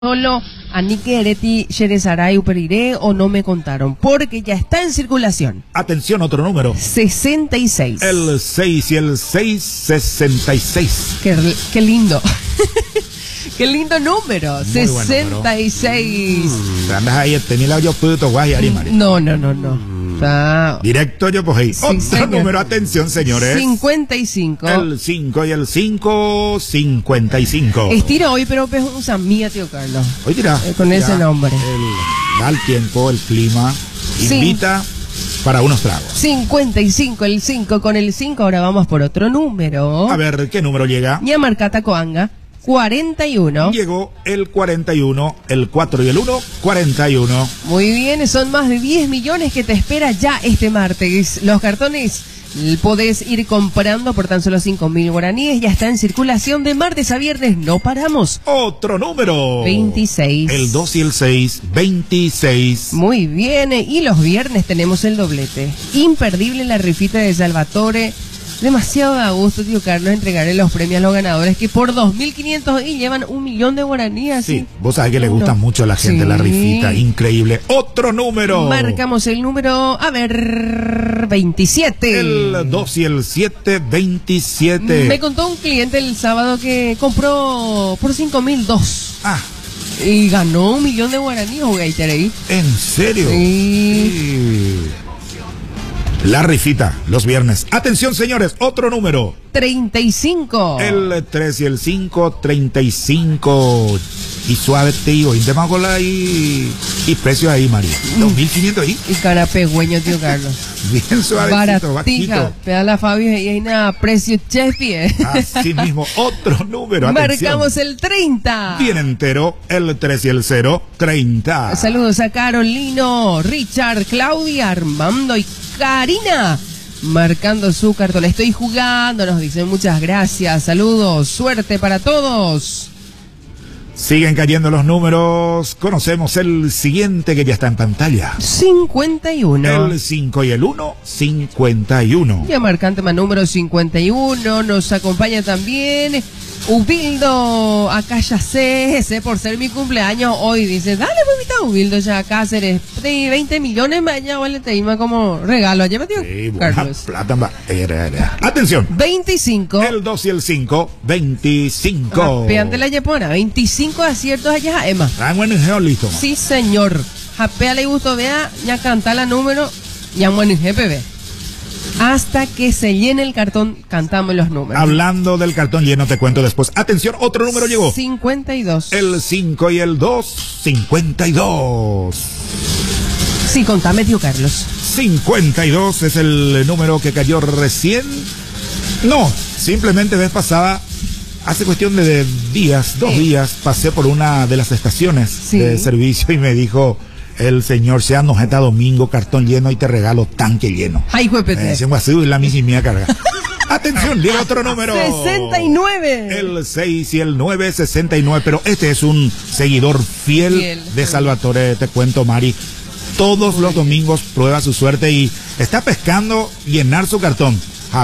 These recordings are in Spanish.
Solo Anike Ereti Sheresaray Uperiré o no me contaron, porque ya está en circulación. Atención, otro número. 66. El 6 y el 6, 66. Qué lindo. Qué lindo número. Muy 66. Andas ahí, tenía yo puto guay, Arimari. No. Directo yo, pues ahí. Sí, Otro señor. número, atención, señores. 55. El 5 y el 5, 55. Estira hoy, pero es un samía, tío Carlos. Hoy dirá. Con ese nombre. Da el tiempo, el clima. Sí. Invita para unos tragos. 55, el 5 con el 5. Ahora vamos por otro número. A ver, ¿qué número llega? Ñamarcata Coanga. 41. Llegó el 41, el 4 y el 1, 41. Muy bien, son más de 10 millones que te espera ya este martes. Los cartones podés ir comprando por tan solo 5.000 guaraníes. Ya está en circulación de martes a viernes. No paramos. Otro número. 26. El 2 y el 6, 26. Muy bien, y los viernes tenemos el doblete. Imperdible la rifita de Salvatore. Demasiado da gusto, tío Carlos, entregarle los premios a los ganadores que por 2.500 y llevan 1.000.000 de guaraníes. Sí, vos sabés que le gusta mucho a la gente la rifita, increíble. Otro número. Marcamos el número, 27. El 2 y el 7, 27. Me contó un cliente el sábado que compró por 5.002. Y ganó 1.000.000 de guaraníes, güey, ahí. ¿En serio? Sí. La rifita, los viernes. Atención, señores, otro número. 35. El 3 y el 5, 35. Y suave, tío. Intemágola y precio ahí, María. 2.500 ahí. Y cara pegüeño, tío Carlos. Bien suavecito, Baratija. bajito. Peda Fabio y hay una precio chefi. Así mismo, otro número. Atención. Marcamos el 30. Bien entero, el 3 y el 0, 30. Saludos a Carolino, Richard, Claudia, Armando y Karina. Marcando su cartón. Estoy jugando, nos dicen muchas gracias. Saludos, suerte para todos. Siguen cayendo los números. Conocemos el siguiente que ya está en pantalla. 51. El 5 y el 1, 51. Ya marcante más número 51. Nos acompaña también Ubildo, acá ya sé, ese por ser mi cumpleaños hoy, dice, dale, mamita, Ubildo, ya acá seré de 20 millones, mañana vale, te ima como regalo, allá metió Carlos. Plata, atención. 25. El 2 y el 5, 25. Japean de la Yepona, 25 aciertos allá, Emma. Ah, bueno, listo. Sí, señor. Japea le gusto, vea, ya canta la número, ya bueno, GPB. Hasta que se llene el cartón, cantamos los números. Hablando del cartón lleno, te cuento después. Atención, otro número llegó. 52. El 5 y el 2, 52. Sí, contame, tío Carlos. 52 es el número que cayó recién. No, simplemente vez pasada, hace cuestión de días, 2 días, pasé por una de las estaciones de servicio y me dijo... El señor sea está domingo, cartón lleno y te regalo tanque lleno. Ay, juepete. Y la misma carga. Atención, llega otro número. 69. El 6 y el 9, 69. Pero este es un seguidor fiel de Salvatore, te cuento, Mari. Todos los domingos prueba su suerte y está pescando llenar su cartón.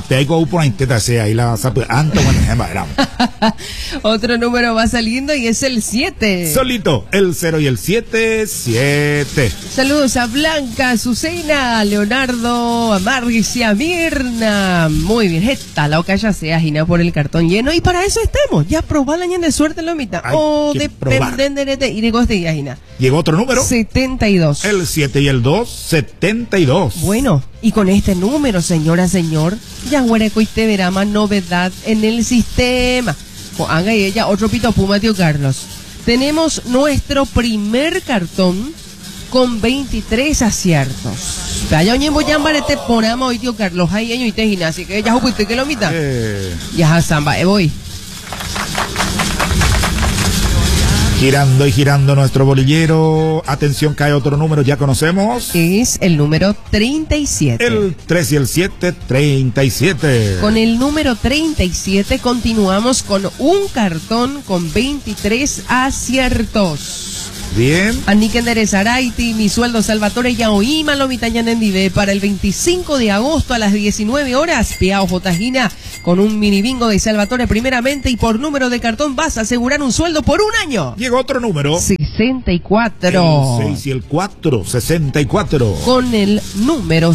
Otro número va saliendo y es el 7. Solito, el 0 y el 7, 7. Saludos a Blanca, Azucena, a Leonardo, a Marcia, a Mirna. Muy bien, esta la oca ya sea Gina por el cartón lleno. Y para eso estamos, ya probar la ña de suerte lo mitad. O depende de ir y Gina. Llegó otro número. 72. El 7 y el 2, 72. Bueno, y con este número, señora, señor, ya huereco y te verá más novedad en el sistema. Haga y ella otro pito puma, tío Carlos. Tenemos nuestro primer cartón con 23 aciertos. Ya oñemo ya marete ponamos hoy, tío Carlos, ahí y te gimnasia, que ya juguete que lo mitad. Ya samba, voy. Girando y girando nuestro bolillero. Atención, cae otro número, ya conocemos. Es el número 37. El 3 y el 7, 37. Con el número 37 continuamos con un cartón con 23 aciertos. Bien. Anique Nderezaraiti, mi sueldo Salvatore Yaoima Lomitañan en Dive para el 25 de agosto a las 19 horas. Piao Jotajina con un mini bingo de Salvatore primeramente y por número de cartón vas a asegurar un sueldo por un año. Llegó otro número. 64. El 6 y el 4, 64. Con el número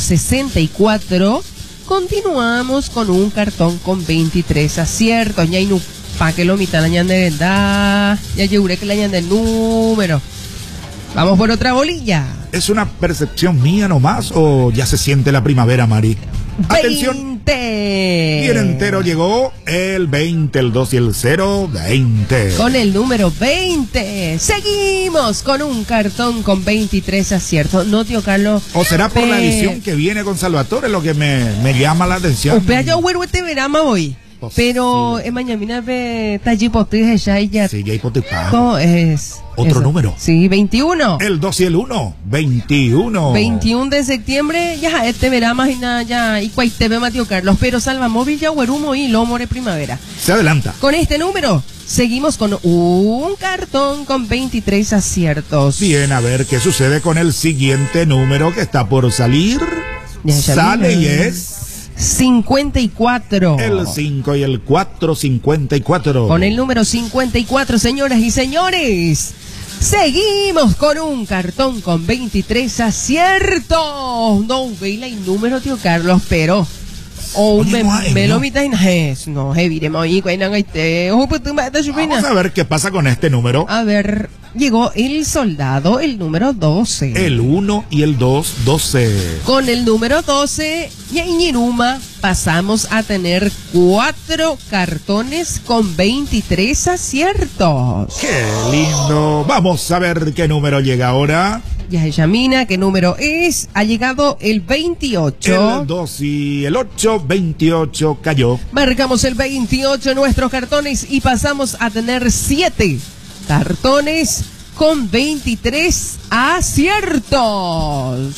64 continuamos con un cartón con 23 aciertos. Ya no pa' que lo mitan añan de verdad. Ya llegué que le añan del número. Vamos por otra bolilla. ¿Es una percepción mía nomás o ya se siente la primavera, Mari? 20. Atención. Bien entero llegó el 20, el 2 y el 0, 20. Con el número 20. Seguimos con un cartón con 23 aciertos. No, tío Carlos. ¿O será por la edición que viene con Salvatore lo que me llama la atención? Usted ya huero este verano hoy. Pero en mañana ve talli potes ya y ya. Sí, ya hay potipado. ¿Cómo es? Otro número. Sí, 21. El 2 y el 1, 21. 21 de septiembre, ya este verano y nada, ya. Y cuaite ve Mateo Carlos. Pero Salvamóvil ya huerumo y lomo de primavera. Se adelanta. Con este número, seguimos con un cartón con 23 aciertos. Bien, a ver qué sucede con el siguiente número que está por salir. Ya Sale y es 54. el 5 y el 4, 54. Con el número 54, señoras y señores, seguimos con un cartón con 23 aciertos. No veila el número, tío Carlos, pero me lo mitas no heviremos ahí. Vamos a ver qué pasa con este número. A ver, llegó el soldado, el número 12. El 1 y el 2, 12. Con el número 12, y en Ñiruma pasamos a tener 4 cartones con 23 aciertos. ¡Qué lindo! Vamos a ver qué número llega ahora. Ya Yamina, ¿qué número es? Ha llegado el 28. El 2 y el 8, 28 cayó. Marcamos el 28 en nuestros cartones y pasamos a tener 7 cartones con 23 aciertos.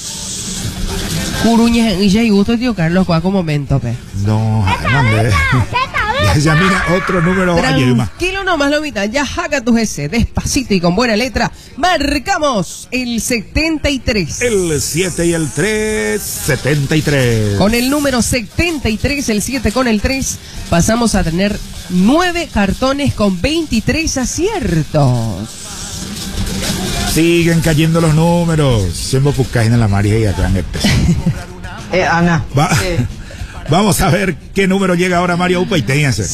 Curuña y ya y gusto, tío Carlos, cuaco momento, pe. No, mande. Ya mira, otro número. Tranquilo nomás, Lomita, ya jaca tu GC, despacito y con buena letra. Marcamos el 73. El 7 y el 3, 73. Con el número 73, el 7 con el 3, pasamos a tener 9 cartones con 23 aciertos. Siguen cayendo los números. Siempre buscáis en la María y atrás Ana. Vamos a ver qué número llega ahora, Mario Upaitense.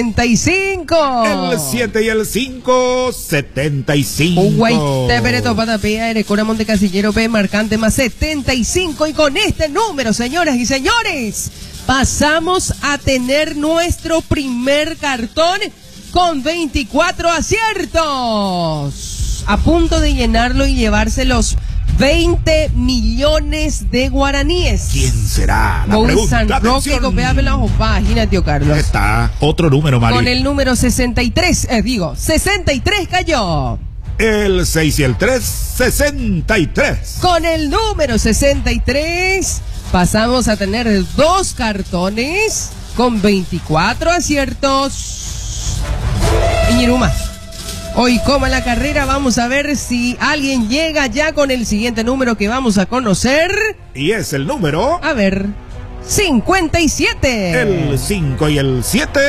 75. El 7 y el 5, 75. Guaite Pereto Patapea, Erecora Montecasillero P, marcante más 75. Y con este número, señoras y señores, pasamos a tener nuestro primer cartón con 24 aciertos. A punto de llenarlo y llevarse los 20 millones de guaraníes. ¿Quién será? La pregunta. Página, tío Carlos. Está otro número, María. Con el número 63, 63 cayó. El 6 y el 3, 63. Con el número 63 pasamos a tener 2 cartones con 24 aciertos. Iñiruma. Hoy, como en la carrera, vamos a ver si alguien llega ya con el siguiente número que vamos a conocer. Y es el número... A ver, 57. El 5 y el 7,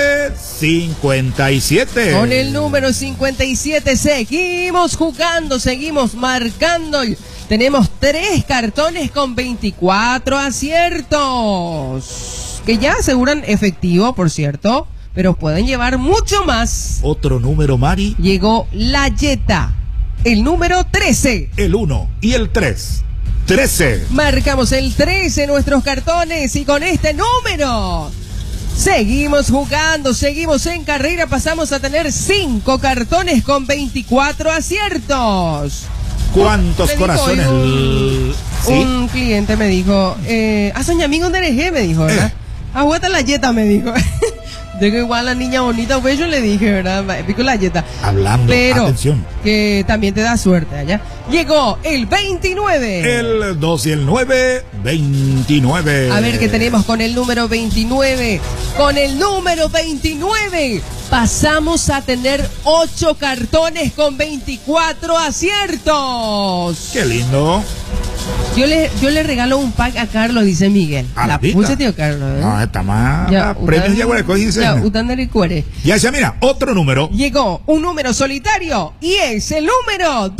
57. Con el número 57 seguimos jugando, seguimos marcando. Tenemos 3 cartones con 24 aciertos. Que ya aseguran efectivo, por cierto. Pero pueden llevar mucho más. Otro número, Mari. Llegó la Yeta, el número 13. El 1 y el 3, 13. Marcamos el 13 en nuestros cartones y con este número seguimos jugando, seguimos en carrera, pasamos a tener 5 cartones con 24 aciertos. ¿Cuántos corazones? Un cliente me dijo, soña amigo de RG, me dijo, ¿verdad? Aguanta la Yeta, me dijo. De que igual la niña bonita, pues yo le dije, ¿verdad? Pico la yeta. Hablando, pero atención. Que también te da suerte allá. Llegó el 29. El 2 y el 9, 29. A ver qué tenemos con el número 29. Con el número 29 pasamos a tener 8 cartones con 24 aciertos. Qué lindo. Yo le regalo un pack a Carlos, dice Miguel. A la pucha, tío Carlos. No, está más. Ya, Premios Yaguareco, dice. Ya, Utandari Cuere. Ya, mira, otro número. Llegó un número solitario y es el número